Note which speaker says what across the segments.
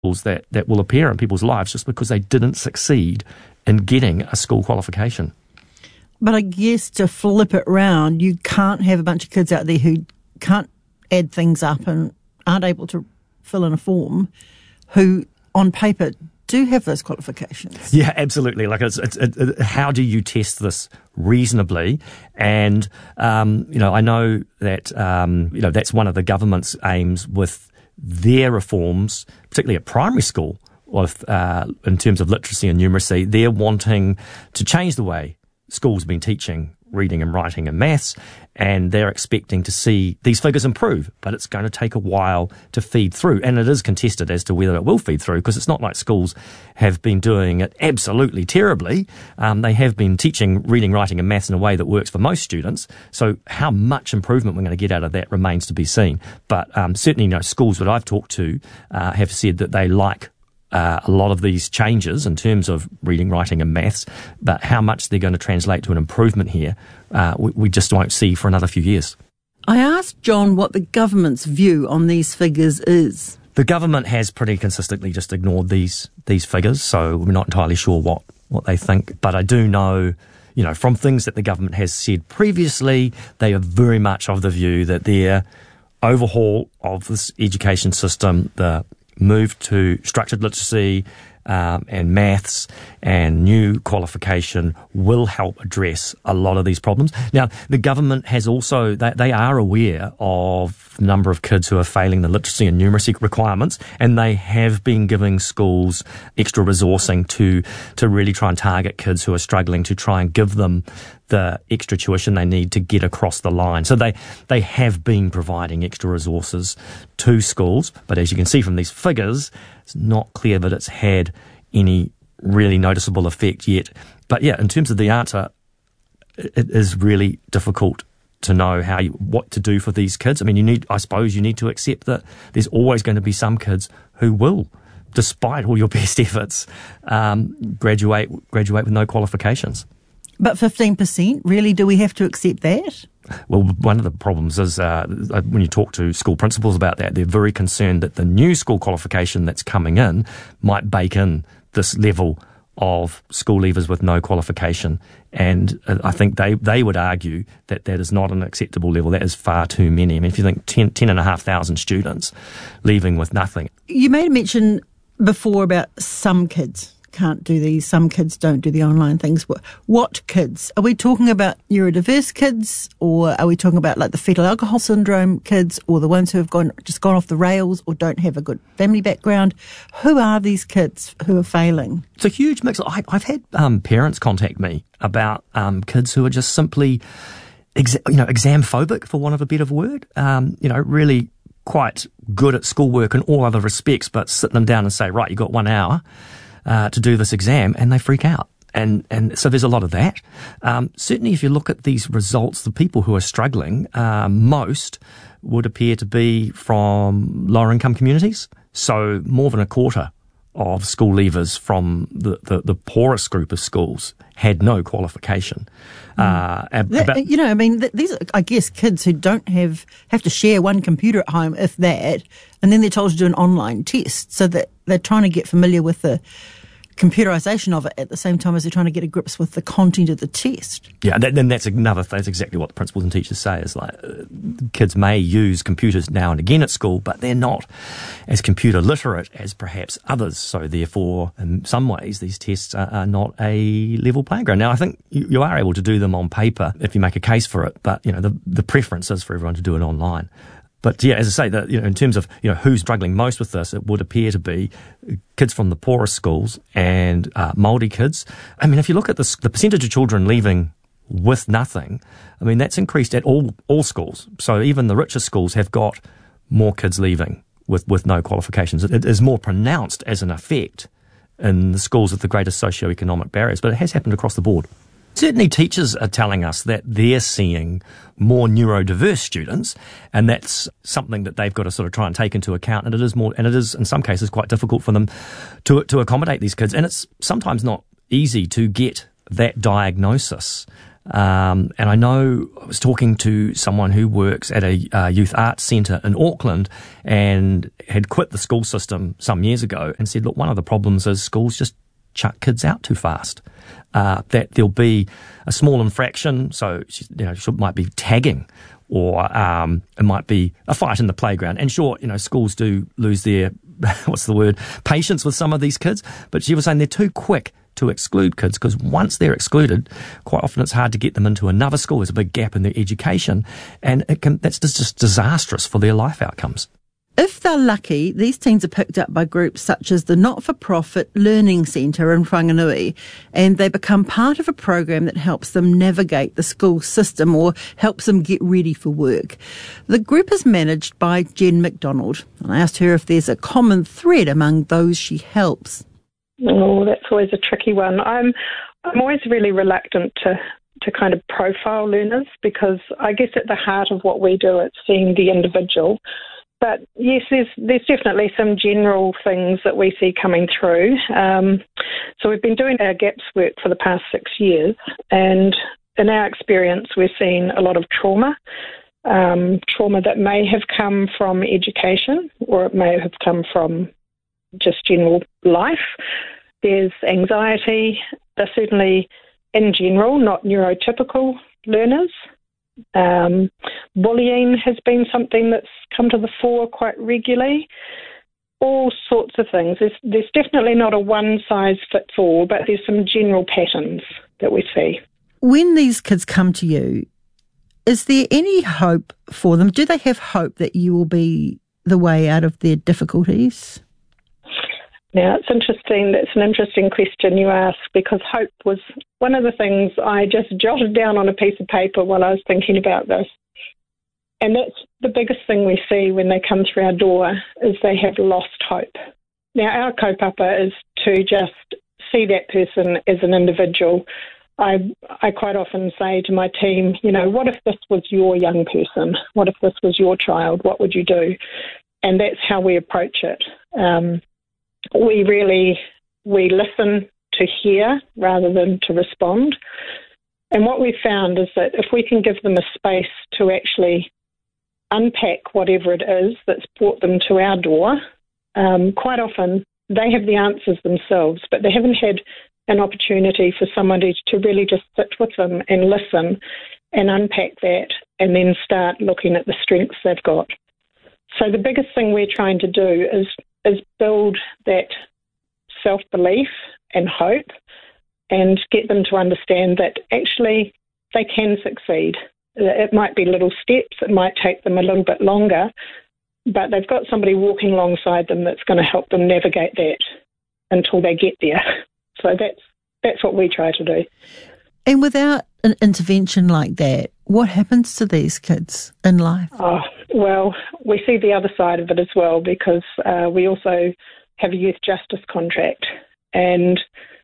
Speaker 1: that will appear in people's lives just because they didn't succeed in getting a school qualification.
Speaker 2: But I guess to flip it round, you can't have a bunch of kids out there who can't add things up and aren't able to fill in a form who, on paper, do have those qualifications.
Speaker 1: Yeah, absolutely. Like, how do you test this reasonably? And, I know that, that's one of the government's aims with their reforms, particularly at primary school, in terms of literacy and numeracy. They're wanting to change the way schools have been teaching reading and writing and maths, and they're expecting to see these figures improve, but it's going to take a while to feed through. And it is contested as to whether it will feed through, because it's not like schools have been doing it absolutely terribly. They have been teaching reading, writing and maths in a way that works for most students. So how much improvement we're going to get out of that remains to be seen. But certainly, schools that I've talked to have said that they like a lot of these changes in terms of reading, writing and maths, but how much they're going to translate to an improvement here, we just won't see for another few years.
Speaker 2: I asked John what the government's view on these figures is.
Speaker 1: The government has pretty consistently just ignored these figures, so we're not entirely sure what they think. But I do know, from things that the government has said previously, they are very much of the view that their overhaul of this education system, the move to structured literacy and maths and new qualification will help address a lot of these problems. Now, the government has also, they are aware of the number of kids who are failing the literacy and numeracy requirements, and they have been giving schools extra resourcing to really try and target kids who are struggling, to try and give them the extra tuition they need to get across the line. So they have been providing extra resources to schools, but as you can see from these figures, it's not clear that it's had any really noticeable effect yet. But yeah, in terms of the answer, it is really difficult to know what to do for these kids. I mean, I suppose you need to accept that there's always going to be some kids who will, despite all your best efforts, graduate with no qualifications.
Speaker 2: But 15%, really, do we have to accept that?
Speaker 1: Well, one of the problems is when you talk to school principals about that, they're very concerned that the new school qualification that's coming in might bake in this level of school leavers with no qualification. And I think they would argue that is not an acceptable level. That is far too many. I mean, if you think 10,500 students leaving with nothing.
Speaker 2: You made a mention before about some kids can't do these, some kids don't do the online things. What kids? Are we talking about neurodiverse kids, or are we talking about like the fetal alcohol syndrome kids, or the ones who have gone off the rails or don't have a good family background? Who are these kids who are failing?
Speaker 1: It's a huge mix. I've had parents contact me about kids who are just simply exam phobic, for want of a better word, really quite good at schoolwork in all other respects, but sit them down and say, right, you've got 1 hour to do this exam, and they freak out. And so there's a lot of that. Certainly if you look at these results, the people who are struggling most would appear to be from lower income communities. So more than a quarter of school leavers from the poorest group of schools had no qualification.
Speaker 2: These are, I guess, kids who don't have to share one computer at home, if that, and then they're told to do an online test, so that they're trying to get familiar with the computerization of it at the same time as they're trying to get a grips with the content of the test.
Speaker 1: Yeah, then that's another thing. That's exactly what the principals and teachers say, is like kids may use computers now and again at school, but they're not as computer literate as perhaps others. So therefore, in some ways, these tests are not a level playing ground. Now, I think you are able to do them on paper if you make a case for it, but the preference is for everyone to do it online. But yeah, as I say, that in terms of who's struggling most with this, it would appear to be kids from the poorest schools and Māori kids. I mean, if you look at the percentage of children leaving with nothing, I mean, that's increased at all schools. So even the richest schools have got more kids leaving with no qualifications. It is more pronounced as an effect in the schools with the greatest socioeconomic barriers, but it has happened across the board. Certainly teachers are telling us that they're seeing more neurodiverse students, and that's something that they've got to sort of try and take into account. And it is in some cases quite difficult for them to accommodate these kids. And it's sometimes not easy to get that diagnosis And I know I was talking to someone who works at a youth arts centre in Auckland and had quit the school system some years ago and said, look, one of the problems is schools just chuck kids out too fast. That there'll be a small infraction, so she might be tagging, or it might be a fight in the playground. And sure, schools do lose their patience with some of these kids. But she was saying they're too quick to exclude kids, because once they're excluded, quite often it's hard to get them into another school. There's a big gap in their education, and that's just disastrous for their life outcomes.
Speaker 2: If they're lucky, these teens are picked up by groups such as the Not-for-Profit Learning Centre in Whanganui, and they become part of a program that helps them navigate the school system or helps them get ready for work. The group is managed by Jen McDonald, and I asked her if there's a common thread among those she helps.
Speaker 3: Oh, that's always a tricky one. I'm always really reluctant to kind of profile learners, because I guess at the heart of what we do, it's seeing the individual. But yes, there's definitely some general things that we see coming through. So we've been doing our GAPS work for the past 6 years, and in our experience, we're seeing a lot of trauma that may have come from education, or it may have come from just general life. There's anxiety. They're certainly, in general, not neurotypical learners. Bullying has been something that's come to the fore quite regularly. All sorts of things. There's definitely not a one-size-fits-all, but there's some general patterns that we see.
Speaker 2: When these kids come to you, is there any hope for them? Do they have hope that you will be the way out of their difficulties?
Speaker 3: Now, it's interesting. That's an interesting question you ask, because hope was one of the things I just jotted down on a piece of paper while I was thinking about this. And that's the biggest thing we see when they come through our door, is they have lost hope. Now, our kaupapa is to just see that person as an individual. I quite often say to my team, what if this was your young person? What if this was your child? What would you do? And that's how we approach it. We listen to hear rather than to respond. And what we've found is that if we can give them a space to actually unpack whatever it is that's brought them to our door, quite often they have the answers themselves, but they haven't had an opportunity for somebody to really just sit with them and listen and unpack that, and then start looking at the strengths they've got. So the biggest thing we're trying to do is build that self-belief and hope, and get them to understand that actually they can succeed. It might be little steps, it might take them a little bit longer, but they've got somebody walking alongside them that's going to help them navigate that until they get there. So that's what we try to do.
Speaker 2: And without an intervention like that, what happens to these kids in life?
Speaker 3: Oh, well, we see the other side of it as well, because we also have a youth justice contract. And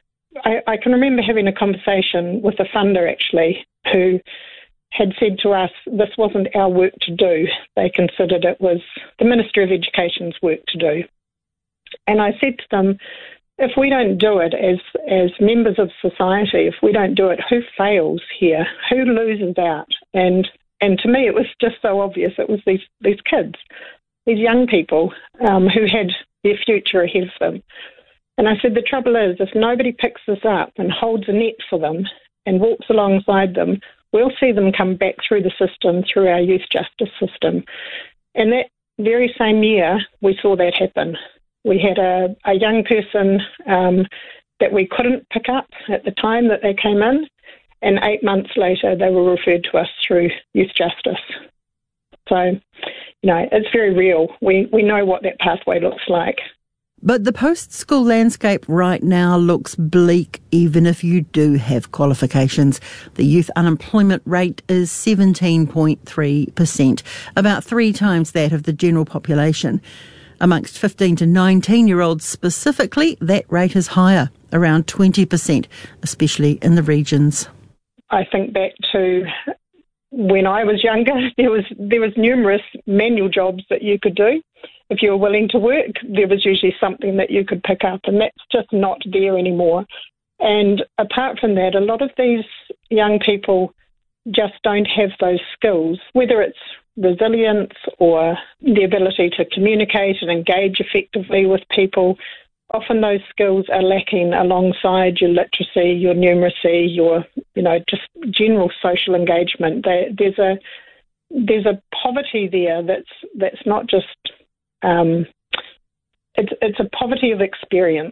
Speaker 3: I can remember having a conversation with a funder, actually, who had said to us this wasn't our work to do. They considered it was the Ministry of Education's work to do. And I said to them, if we don't do it as members of society, if we don't do it, who fails here? Who loses out? And to me, it was just so obvious. It was these kids, these young people who had their future ahead of them. And I said, the trouble is, if nobody picks this up and holds a net for them and walks alongside them, we'll see them come back through the system, through our youth justice system. And that very same year, we saw that happen. We had a young person that we couldn't pick up at the time that they came in, and 8 months later they were referred to us through youth justice. So, it's very real. We know what that pathway looks like.
Speaker 2: But the post-school landscape right now looks bleak, even if you do have qualifications. The youth unemployment rate is 17.3%, about 3 times that of the general population. Amongst 15 to 19-year-olds specifically, that rate is higher, around 20%, especially in the regions.
Speaker 3: I think back to when I was younger, there was numerous manual jobs that you could do. If you were willing to work, there was usually something that you could pick up, and that's just not there anymore. And apart from that, a lot of these young people just don't have those skills, whether it's resilience or the ability to communicate and engage effectively with people. Often those skills are lacking alongside your literacy, your numeracy, your, just general social engagement. There's a poverty there that's not just it's a poverty of experience.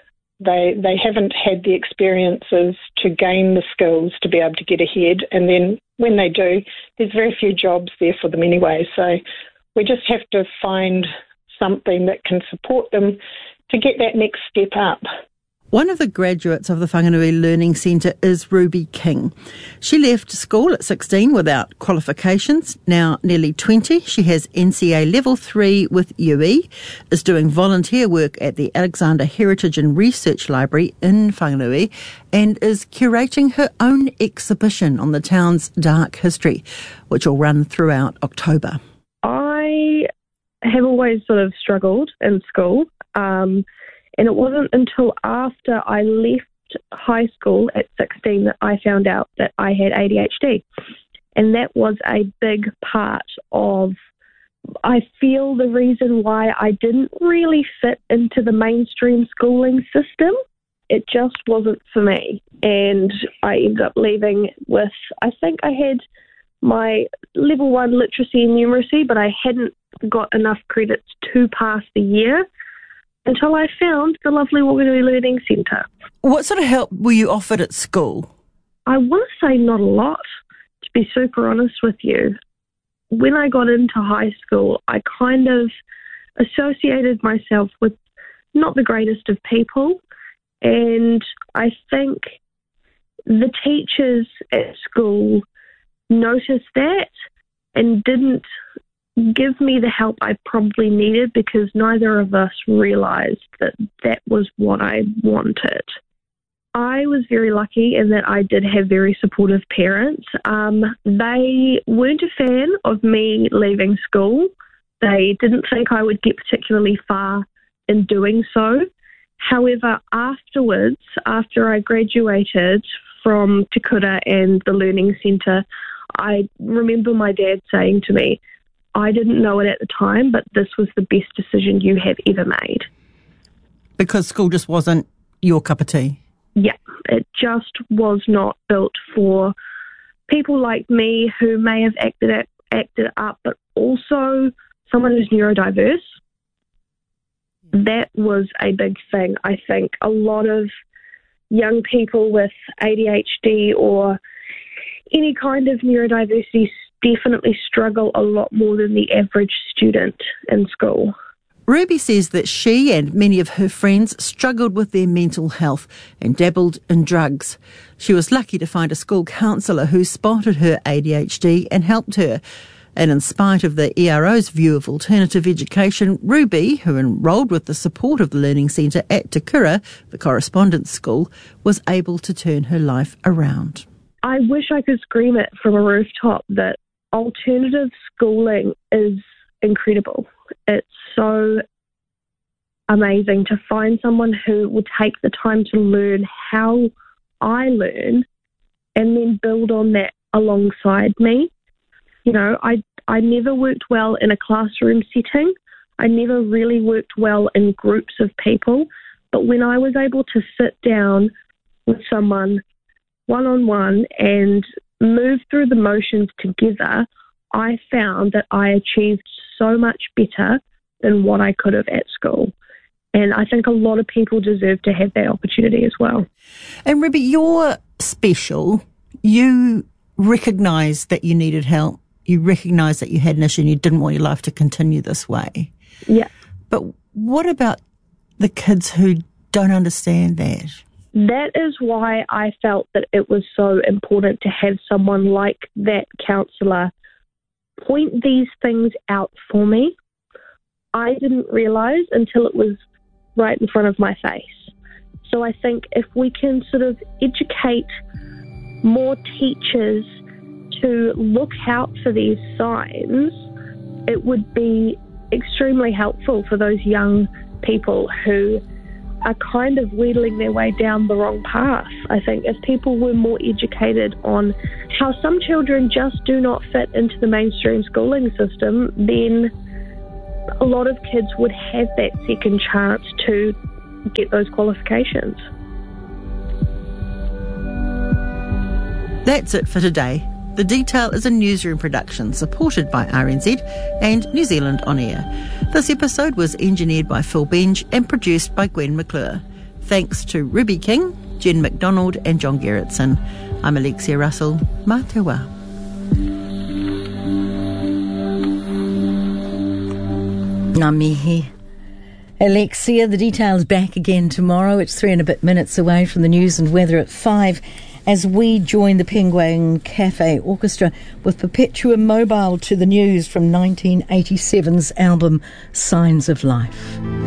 Speaker 3: They haven't had the experiences to gain the skills to be able to get ahead, and then when they do, there's very few jobs there for them anyway. So we just have to find something that can support them to get that next step up.
Speaker 2: One of the graduates of the Whanganui Learning Centre is Ruby King. She left school at 16 without qualifications. Now nearly 20, she has NCA Level 3 with UE, is doing volunteer work at the Alexander Heritage and Research Library in Whanganui, and is curating her own exhibition on the town's dark history, which will run throughout October.
Speaker 4: I have always sort of struggled in school. And it wasn't until after I left high school at 16 that I found out that I had ADHD. And that was a big part of, I feel, the reason why I didn't really fit into the mainstream schooling system. It just wasn't for me. And I ended up leaving with, I think I had my level 1 literacy and numeracy, but I hadn't got enough credits to pass the year, until I found the lovely Whanganui Learning Centre.
Speaker 2: What sort of help were you offered at school?
Speaker 4: I want to say not a lot, to be super honest with you. When I got into high school, I kind of associated myself with not the greatest of people, and I think the teachers at school noticed that and didn't give me the help I probably needed, because neither of us realised that that was what I wanted. I was very lucky in that I did have very supportive parents. They weren't a fan of me leaving school. They didn't think I would get particularly far in doing so. However, afterwards, after I graduated from Te Kura and the Learning Centre, I remember my dad saying to me, I didn't know it at the time, but this was the best decision you have ever made.
Speaker 2: Because school just wasn't your cup of tea?
Speaker 4: Yeah, it just was not built for people like me who may have acted up, but also someone who's neurodiverse. That was a big thing. I think a lot of young people with ADHD or any kind of neurodiversity definitely struggle a lot more than the average student in school.
Speaker 2: Ruby says that she and many of her friends struggled with their mental health and dabbled in drugs. She was lucky to find a school counsellor who spotted her ADHD and helped her. And in spite of the ERO's view of alternative education, Ruby, who enrolled with the support of the Learning Centre at Te Kura, the correspondence school, was able to turn her life around.
Speaker 4: I wish I could scream it from a rooftop that alternative schooling is incredible. It's so amazing to find someone who will take the time to learn how I learn and then build on that alongside me. You know, I never worked well in a classroom setting. I never really worked well in groups of people. But when I was able to sit down with someone one-on-one and move through the motions together, I found that I achieved so much better than what I could have at school. And I think a lot of people deserve to have that opportunity as well.
Speaker 2: And Ruby, you're special. You recognised that you needed help. You recognised that you had an issue and you didn't want your life to continue this way.
Speaker 4: Yeah.
Speaker 2: But what about the kids who don't understand that?
Speaker 4: That is why I felt that it was so important to have someone like that counsellor point these things out for me. I didn't realise until it was right in front of my face. So I think if we can sort of educate more teachers to look out for these signs, it would be extremely helpful for those young people who are kind of wheedling their way down the wrong path. I think if people were more educated on how some children just do not fit into the mainstream schooling system, then a lot of kids would have that second chance to get those qualifications.
Speaker 2: That's it for today. The Detail is a newsroom production supported by RNZ and New Zealand On Air. This episode was engineered by Phil Benj and produced by Gwen McClure. Thanks to Ruby King, Jen McDonald and John Gerritsen. I'm Alexia Russell. Mā te wā.
Speaker 5: Ngā mihi. Alexia, the Detail's back again tomorrow. It's 3 and a bit minutes away from the news and weather at 5 as we join the Penguin Cafe Orchestra with Perpetua Mobile to the news from 1987's album Signs of Life.